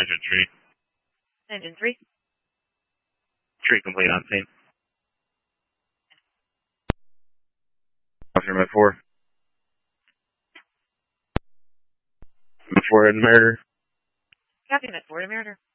Roger, tree. Engine 3. Tree complete on scene. Officer Med 4. Med 4 and murder. Copy, Met 4 to murder.